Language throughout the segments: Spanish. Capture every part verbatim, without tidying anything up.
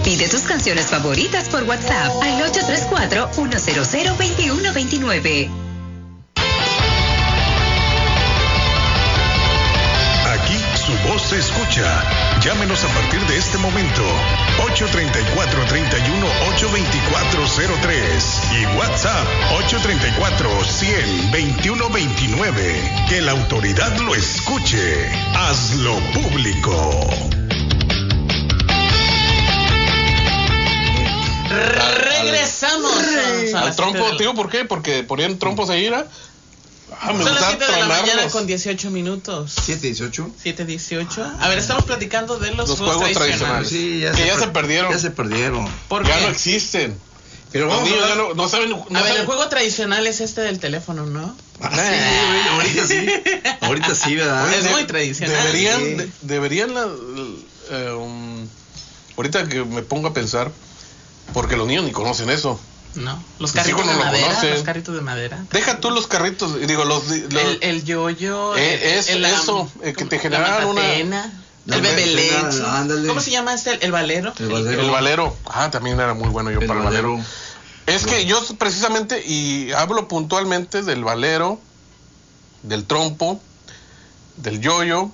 Pide tus canciones favoritas por WhatsApp al ocho tres cuatro, uno cero cero, dos uno dos nueve. Aquí su voz se escucha. Llámenos a partir de este momento. ocho tres cuatro, tres uno ocho, dos cuatro cero tres y WhatsApp ocho tres cuatro, cien, veintiuno veintinueve. Que la autoridad lo escuche. Hazlo público. Regresamos al, al, al trompo, tío, ¿por qué? Porque ponían trompos ahí, ¿era? Ah, me Son las siete de la mañana con dieciocho minuos. ¿siete dieciocho? siete dieciocho. A ver, estamos platicando de los, los juegos, juegos tradicionales. tradicionales. Sí, ya que se ya per- se perdieron. Ya se perdieron. ¿Por ya qué? no existen. Pero los vamos niños a ya no, no saben. No a ver, saben. el juego tradicional es este del teléfono, ¿no? Ah, sí, güey, ahorita sí. Ahorita sí, ¿verdad? Es de, muy tradicional. Deberían, sí. de, deberían la, eh, um, ahorita que me pongo a pensar, porque los niños ni conocen eso. No, los Sus carritos hijos de no lo madera, conocen. los carritos de madera. Deja tú los carritos, digo, los... los el, el yoyo. eh, es, el, eso, eh, que te generaban una... El bebé leche. Ándale. ¿Cómo se llama este? El valero. El valero. El valero. Ah, también era muy bueno yo El para el valero. valero. Es que yo precisamente, y hablo puntualmente del valero, del trompo, del yoyo,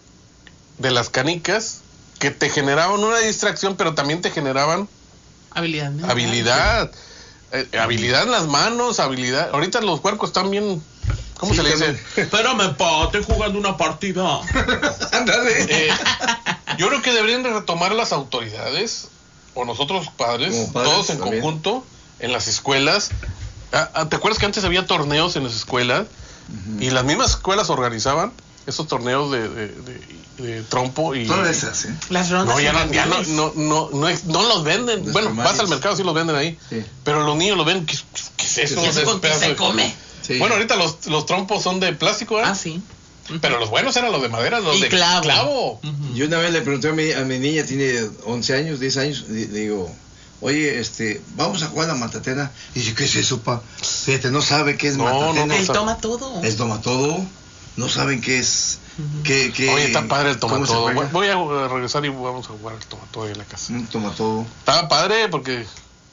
de las canicas, que te generaban una distracción, pero también te generaban habilidad. ¿no? Habilidad. Eh, habilidad en las manos, habilidad. Ahorita los huercos están bien. ¿Cómo Sí, se le dice? también. Espérame, pa, estoy jugando una partida. Ándale. Eh, yo creo que deberían de retomar las autoridades, o nosotros padres, Como padres todos en también. conjunto, en las escuelas. Ah, ah, ¿Te acuerdas que antes había torneos en las escuelas? Uh-huh. Y las mismas escuelas organizaban esos torneos de, de, de, de trompo y... Todas esas, ¿eh? Las rondas. No, ya, no, ya no, no, no, no, es, no los venden. Los bueno, primarios. vas al mercado, sí los venden ahí. Sí. Pero los niños lo ven. ¿Qué, qué es eso? ¿Qué es con que se de... come? Sí. Bueno, ahorita los, los trompos son de plástico, ¿eh? Ah, sí. Pero los buenos eran los de madera, los y de clavo. clavo. Uh-huh. Yo una vez le pregunté a mi, a mi niña, tiene once años, diez años, le digo, oye, este, vamos a jugar a la matatena. Y dice, ¿qué es eso, pa? Fíjate, no sabe qué es No, matatena. no, Él no, toma todo. Él toma todo, no saben qué es. Uh-huh. qué, qué, Oye, está padre el cómo se tomatodo. juega. Voy a regresar y vamos a jugar el tomatodo ahí en la casa. Un tomatodo. Estaba padre porque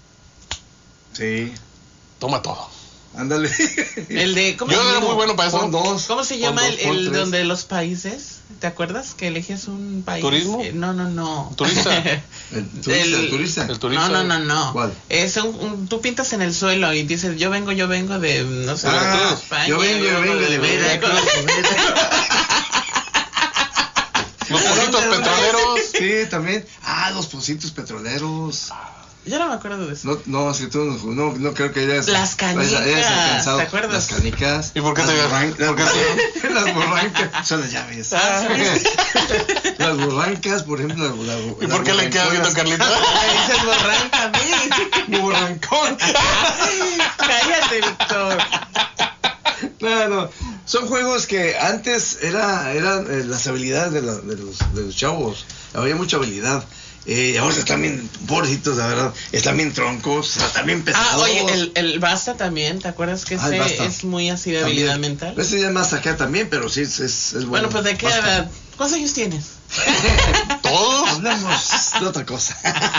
Sí. toma todo. Ándale. El de, ¿cómo Yo se era llama? muy bueno para eso. Pon dos. ¿Cómo se Pon llama dos, el, pon el tres. donde los países? ¿Te acuerdas que elegías un país? ¿Turismo? Eh, no, no, no. Turista. El turista, el, El- turista. El turista. No, no, no, no. ¿Cuál? Es un, un- tú pintas en el suelo y dices, yo vengo, yo vengo de, no sé, Ah, de España. yo vengo, yo vengo de Veracruz. Los pocitos petroleros. Sí, también. Ah, los pocitos petroleros. Yo no me acuerdo de eso. No, no, si tú no, no, no creo que hayas. Las canicas, hayas alcanzado. ¿te acuerdas? Las canicas. ¿Y por qué las te- borran- por qué las, las borrancas. Son las llaves. Ah, Las borrancas, por ejemplo. La, la, ¿Y por qué le quedas viendo a Carlita? Me dices borranca a mí. Borrancón. Cállate, Víctor. Claro, son juegos que antes era, eran eh, las habilidades de, la, de, los, de los chavos. Había mucha habilidad. Eh, ahora están bien pobrecitos, la verdad. Están bien troncos, están bien pesados. Ah, oye, el, el basta también, ¿te acuerdas que Ah, el ese basta. es muy así de También. habilidad mental? Ese ya es más acá también, pero sí es, es, es bueno. Bueno, pues ¿de qué Basta. edad? ¿Cuántos años tienes? ¿Todos? Hablamos de otra cosa.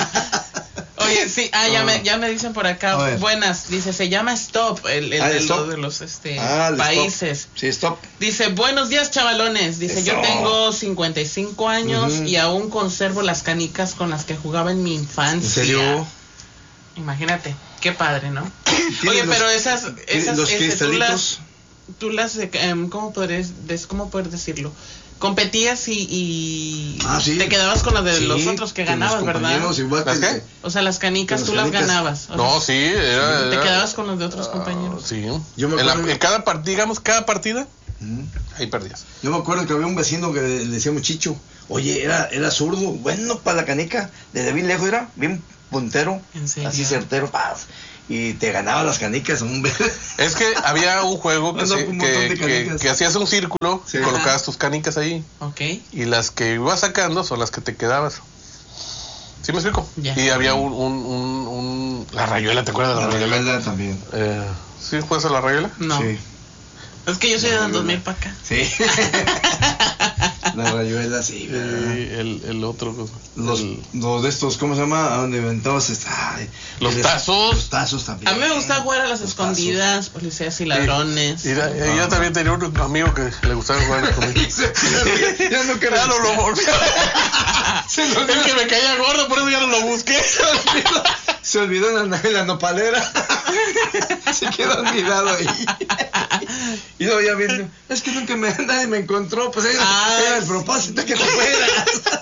Oye, sí, ah, ya, me, ya me dicen por A acá, ver. buenas, dice, se llama Stop, el, el Ah, de, el Stop. Los, de los este, Ah, el países. Stop. Sí, stop. Dice, buenos días, chavalones. Dice, yo Eso. tengo cincuenta y cinco años Ujú. y aún conservo las canicas con las que jugaba en mi infancia. ¿En serio? Imagínate, qué padre, ¿no? ¿Tienes Oye, los- pero esas, ¿tienes esas los este, tú las, cristalitos? tú las, eh, em, ¿cómo podrías, des- cómo poder decirlo? Competías y, y Ah, sí. te quedabas con las de Sí, los otros que con los ganabas, ¿verdad? compañeros, igual ¿Las que- qué? O sea, las canicas Con tú las las canicas. ganabas. o No, sea, sí, era, te era- quedabas con los de otros compañeros. Sí. Yo me en, la- acuerdo- en cada partida, digamos, cada partida, Ujú. ahí perdías. Yo me acuerdo que había un vecino que le, le decíamos Chicho. Oye, era, era zurdo, bueno para la canica. Desde bien lejos era, bien puntero. ¿En serio? Así certero, paz. Y te ganaba las canicas, hombre. Es que había un juego que, Anda se- un montón que, de que, canicas. que hacías un círculo, Sí. colocabas Ajá. tus canicas ahí Ok. y las que ibas sacando son las que te quedabas. ¿Sí me explico? Ya. Y había un, un, un, un- la rayuela, ¿te acuerdas de la, La rayuela? rayuela también. Eh, ¿Sí juegas a la rayuela? No. Sí. Es que yo soy de La dos mil rayuela. para acá. Sí. La rayuela, sí, ¿verdad? Y el, el otro. Los, el- los de estos, ¿cómo se llama? ¿A dónde inventabas? esta- ay, Los el- tazos. Los tazos también. A mí me gusta jugar a las Los escondidas, policías y ladrones. Y la- eh, yo también tenía un amigo que le gustaba jugar conmigo. Ya no quiero. Ya no lo volví. Se lo Es que me caía gordo, por eso ya no lo busqué. Se olvidó en la, en la nopalera. Se quedó olvidado ahí. Y luego ya viendo, es que nunca me, nadie me encontró, pues era, Ah, era el propósito que te fueras.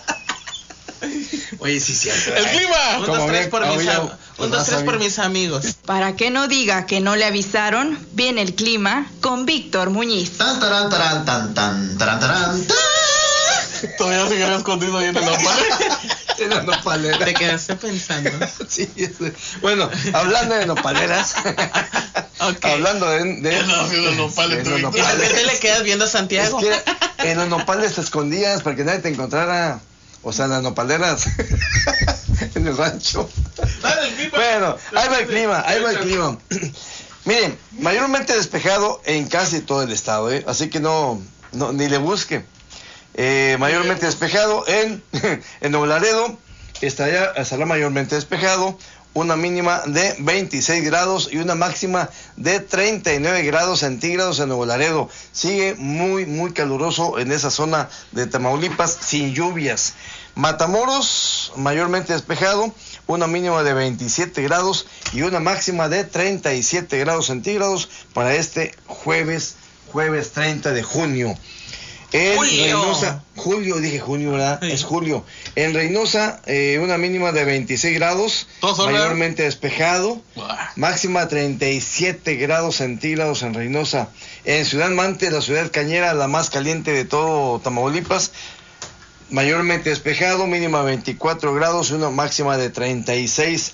Oye, sí, cierto. ¡El clima! Un, Como dos, tres ve- por mis, oye, am- pues un, dos, vas tres a por ver. mis amigos. Para que no diga que no le avisaron, viene el clima con Víctor Muñiz. Tan, taran, taran, tan, tan, taran, taran, tan. Todavía seguirá escondido ahí en el nopal. En la nopalera. Te quedaste pensando. Sí, ese. Bueno, hablando de nopaleras. Ok. Hablando de. de No, sí, los nopales, de los tú. ¿Y por qué nopales. te le quedas viendo a Es Santiago? que en los nopales te escondías para que nadie te encontrara. O sea, en las nopaleras. En el rancho. Dale, el clima. Bueno, ahí va el clima, ahí va el clima. Miren, mayormente despejado en casi todo el estado, ¿eh? Así que no, no ni le busque. Eh, mayormente despejado en, en Nuevo Laredo, estará, estará mayormente despejado, una mínima de veintiséis grados y una máxima de treinta y nueve grados centígrados en Nuevo Laredo. Sigue muy, muy caluroso en esa zona de Tamaulipas, sin lluvias. Matamoros, mayormente despejado, una mínima de veintisiete grados y una máxima de treinta y siete grados centígrados para este jueves, jueves treinta de junio. En Julio. Reynosa, julio, dije junio, ¿verdad? Sí. Es julio. En Reynosa, eh, una mínima de veintiséis grados, ¿Todo solar? mayormente despejado, Buah. máxima treinta y siete grados centígrados en Reynosa. En Ciudad Mante, la ciudad cañera, la más caliente de todo Tamaulipas, mayormente despejado, mínima veinticuatro grados y una máxima de treinta y seis.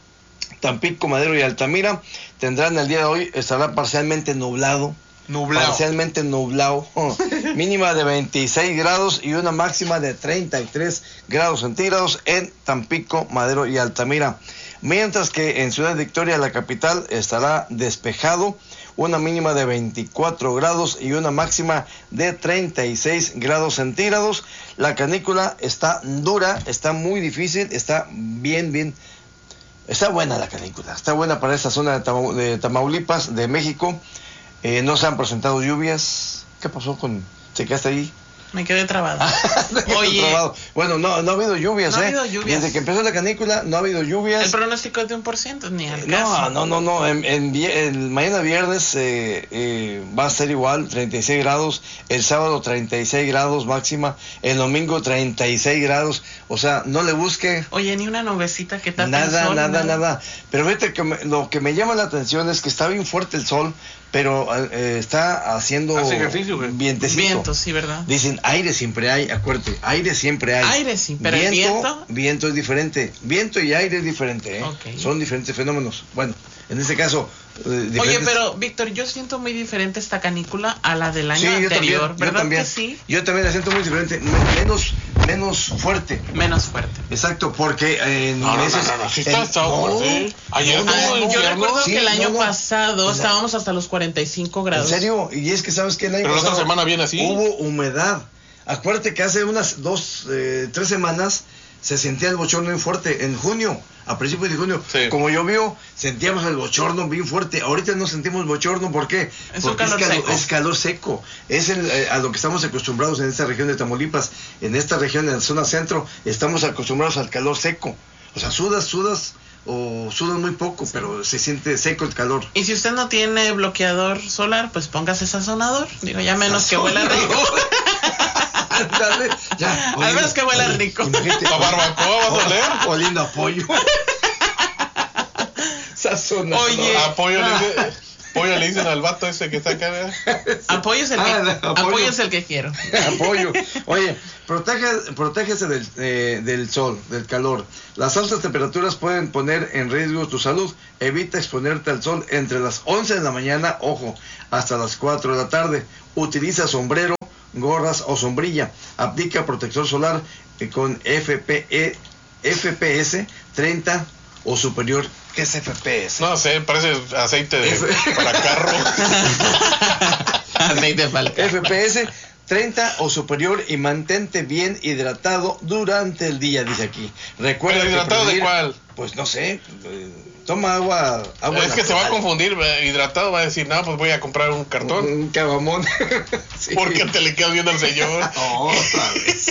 Tampico, Madero y Altamira tendrán el día de hoy, estará parcialmente nublado. Nublado. Parcialmente nublado, mínima de veintiséis grados y una máxima de treinta y tres grados centígrados en Tampico, Madero y Altamira. Mientras que en Ciudad Victoria, la capital, estará despejado, una mínima de veinticuatro grados y una máxima de treinta y seis grados centígrados. La canícula está dura, está muy difícil, está bien, bien, está buena la canícula, está buena para esta zona de, Tamau- de Tamaulipas, de México. Eh, no se han presentado lluvias. ¿Qué pasó con...? ¿Se quedaste ahí? Me quedé trabado. Oye, Trabado. Bueno, no, no ha habido lluvias, No ha ¿eh? habido lluvias. Desde que empezó la canícula no ha habido lluvias. el pronóstico es de un por ciento, ni al No, caso. no, no, no. En, en vie- el mañana viernes eh, eh, va a ser igual, treinta y seis grados. El sábado treinta y seis grados máxima. El domingo treinta y seis grados. O sea, no le busque Oye, ni una nubecita que tape el nada, sol, nada, nada. Pero fíjate que me- lo que me llama la atención es que está bien fuerte el sol, pero eh, está haciendo Hace ejercicio, güey. vientecito. Viento, sí, ¿verdad? Dicen, aire siempre hay, acuérdate, aire siempre hay. Aire sí, pero el viento. Viento es diferente. Viento y aire es diferente, ¿eh? Ok. Son diferentes fenómenos. Bueno, en este caso... eh, Oye, diferentes- pero Víctor, yo siento muy diferente esta canícula a la del año Sí, yo anterior, también, yo ¿verdad también. que sí? Yo también la siento muy diferente, me- menos, menos fuerte. Menos fuerte. Exacto, porque eh, en No, no, meses... no, no, no, sí en- está- está no, fuerte. Ayer no, Ay, no, yo infierno. recuerdo Sí, que el no, año no. pasado La- estábamos hasta los cuarenta y cinco ¿En grados. serio? Y es que sabes que el año Pero la otra pasado semana viene así. hubo humedad. Acuérdate que hace unas dos, eh, tres semanas se sentía el bochorno bien fuerte. En junio, a principios de junio, Sí. como llovió, sentíamos el bochorno bien fuerte. Ahorita no sentimos bochorno, ¿por qué? Es un Porque calor es, calo- seco. es calor seco. Es el, eh, a lo que estamos acostumbrados en esta región de Tamaulipas. En esta región, en la zona centro, estamos acostumbrados al calor seco. O sea, sudas, sudas o sudas muy poco, pero se siente seco el calor. Y si usted no tiene bloqueador solar, pues póngase sazonador. Digo, ya menos que huela rico. Dale, ya. Al menos que huela oye, rico. imagínate, La barbacoa va a doler. oliendo a pollo. Sazonador. Oye. A pollo, le dice- pollo le dicen al vato ese que está acá. ¿verdad? Apoyo es el que, Ah, no, apoyo. apoyo es el que quiero. Apoyo. Oye, protege, protégese del, eh, del sol, del calor. Las altas temperaturas pueden poner en riesgo tu salud. Evita exponerte al sol entre las once de la mañana, ojo, hasta las cuatro de la tarde. Utiliza sombrero, gorras o sombrilla. Aplica protector solar eh, con F P E, F P S treinta o superior. ¿Qué es F P S? No sé, parece aceite de, F- para carro. Aceite de palca. F P S treinta o superior y mantente bien hidratado durante el día, dice aquí. Recuerda ¿Pero hidratado que prevenir, de cuál? Pues no sé, eh, toma agua, agua Es que se va a natural. confundir, eh, hidratado, va a decir, no, pues voy a comprar un cartón. Un caguamón. Sí. Porque te le quedas viendo al señor. Oh, otra vez.